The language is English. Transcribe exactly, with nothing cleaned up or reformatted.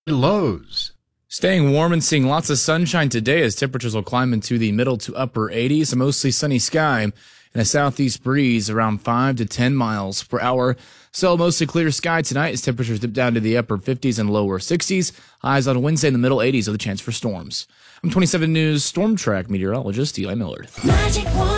Lows. Staying warm and seeing lots of sunshine today as temperatures will climb into the middle to upper eighties. A mostly sunny sky and a southeast breeze around five to ten miles per hour. So mostly clear sky tonight as temperatures dip down to the upper fifties and lower sixties. Highs on Wednesday in the middle eighties with a chance for storms. I'm twenty-seven News Storm Track meteorologist Eli Millard. Magic